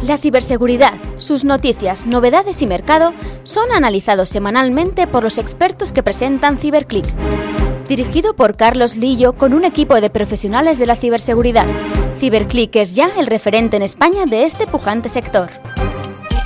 La ciberseguridad, sus noticias, novedades y mercado son analizados semanalmente por los expertos que presentan CiberClick. Dirigido por Carlos Lillo con un equipo de profesionales de la ciberseguridad, CiberClick es ya el referente en España de este pujante sector.